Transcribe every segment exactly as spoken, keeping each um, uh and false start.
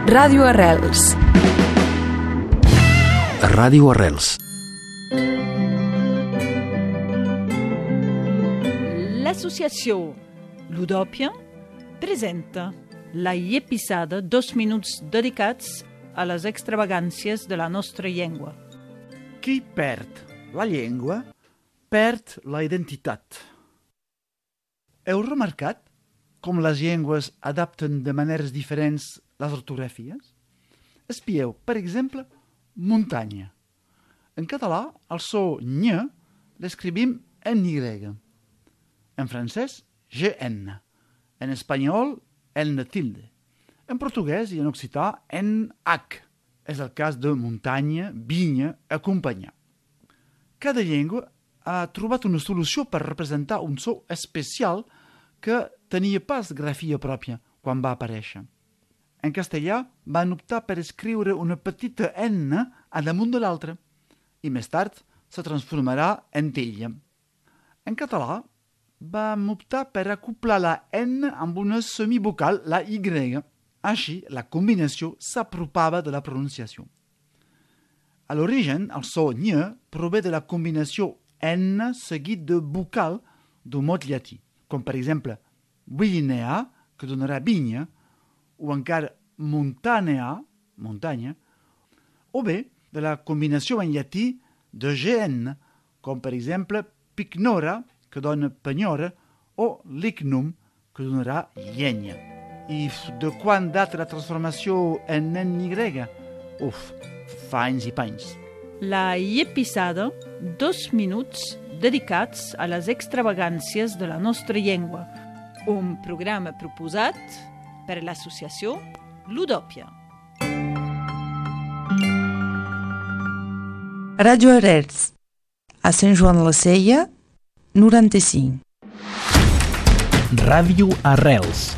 Ràdio Arrels. Ràdio Arrels. L'associació Ludòpia presenta la Iepisada, dos minuts dedicats a les extravagàncies de la nostra llengua. Qui perd la llengua, perd la identitat. Heu remarcat com les llengües adapten de maneres diferents les ortografies? Espieu, per exemple, muntanya. En català, el so ñ l'escrivim en Y. En francès, ge ene. En espanyol, ene tilde. En portuguès i en occità, en hac. És el cas de muntanya, vinya, acompanyar. Cada llengua ha trobat una solució per representar un so especial que tenia pas grafia pròpia quan va aparèixer. En castellà van optar per escriure una petita ena a damunt de l'altra i més tard se transformarà en tella. En català vam optar per acoplar la ena amb una semivocal, la Y. Així, la combinació s'apropava de la pronunciació. A l'origen, el so ñ prové de la combinació n seguit de vocal d'un mot llatí, com per exemple vinea, que donarà vinya, o encara montanea, muntanya, o bé de la combinació en llatí de gn, com per exemple picnora, que dona penyora, o lignum, que donarà llenya. I de quan data la transformació en ny? Uf, fa anys i panys. La Iepisada, dos minuts dedicats a les extravagàncies de la nostra llengua. Un programa proposat per l'associació Ludòpia. Ràdio Arrels. A Sant Joan la Sella, noranta-cinc. Ràdio Arrels.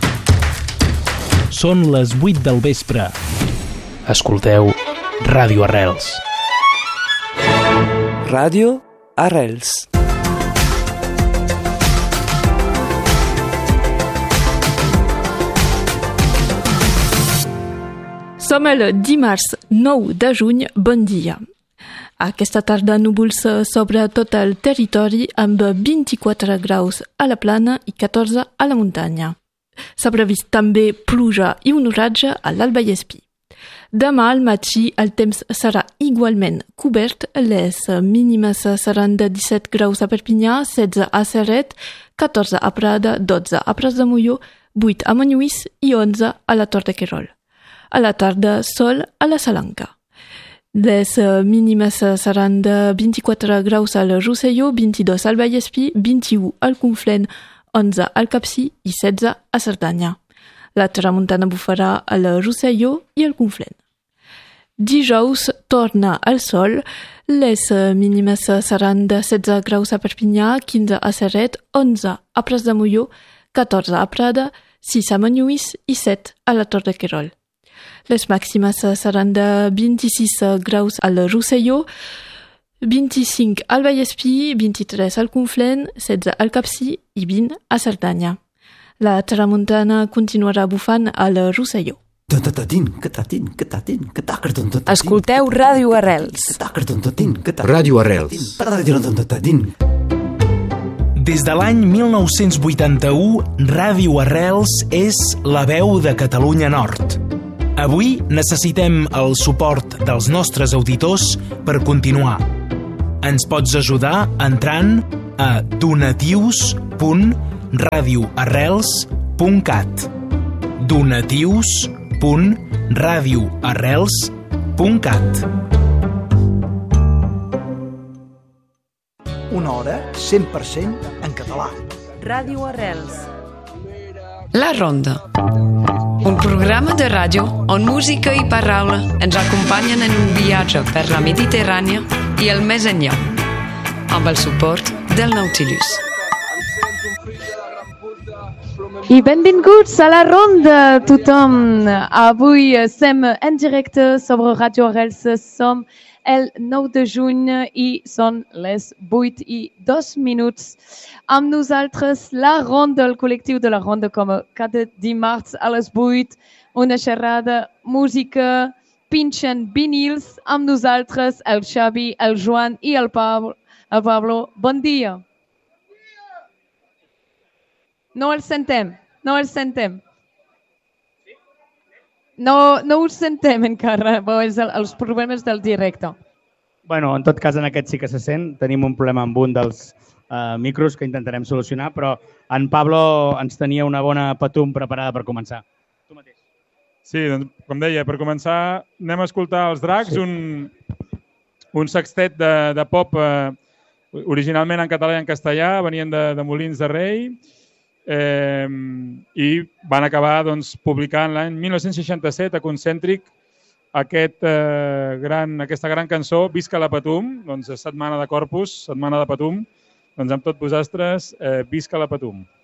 Són les vuit del vespre. Escolteu Ràdio Arrels. Ràdio Arrels. Som el dimarts nou de juny, bon dia. Aquesta tarda núvols sobre tot el territori amb vint-i-quatre graus a la plana i catorze a la muntanya. S'ha previst també pluja i un oratge a l'Alt Vallespir. Demà al matí el temps serà igualment cobert, les mínimes seran de disset graus a Perpinyà, setze a Ceret, catorze a Prada, dotze a Prats de Molló, vuit a Montlluís i onze a la Tor de Querol. A la tarda, sol a la Salanca. Les mínimes seran de vint-i-quatre graus al Rosselló, vint-i-dos al Vallespir, vint-i-u al Conflent, onze al Capcir i setze a Cerdanya. La tramuntana bufarà al Rosselló i al Conflent. Dijous torna el sol, les mínimes seran de setze graus a Perpinyà, quinze a Ceret, onze a Prats de Molló, catorze a Prada, sis a Montlluís i set a la Tor de Querol. Les màximes seran de vint-i-sis graus al Rosselló, vint-i-cinc al Vallespir, vint-i-tres al Conflent, setze al Capcir i vint a Cerdanya. La tramuntana continuarà bufant al Rosselló. Escolteu Ràdio Arrels. Ràdio Arrels. Des de l'any mil nou-cents vuitanta-u, Ràdio Arrels és la veu de Catalunya Nord. Avui necessitem el suport dels nostres auditors per continuar. Ens pots ajudar entrant a donatius punt radio arrels punt cat donatius punt radio arrels punt cat. Una hora cent per cent en català. Ràdio Arrels. La Ronda. Un programa de ràdio on música i paraula ens acompanyen en un viatge per la Mediterrània i el més enllà, amb el suport del Nautilus. I benvinguts a la Ronda, tothom. Avui som en directe sobre Ràdio Arrels. Som el nou de juny i són les vuit i dos minuts. Amb nosaltres la ronda, el col·lectiu de la ronda, com cada dimarts a les vuit, una xerrada, música, pinxen vinils. Amb nosaltres el Xavi, el Joan i el Pablo. El Pablo, bon dia. No el sentem, no el sentem. No, no us sentem encara, és el, els problemes del directe. Bueno, en tot cas, en aquest sí que se sent. Tenim un problema amb un dels uh, micros que intentarem solucionar, però en Pablo ens tenia una bona patum preparada per començar. Tu mateix. Sí, doncs, com deia, per començar anem a escoltar Els Dracs, sí. un, un sextet de, de pop eh, originalment en català i en castellà, venien de, de Molins de Rei, Eh, i van acabar doncs, publicant l'any mil nou-cents seixanta-set a Concèntric aquest, eh, gran, aquesta gran cançó Visca la Patum, doncs setmana de Corpus, setmana de Patum, doncs amb tot vosaltres, eh, Visca la Patum.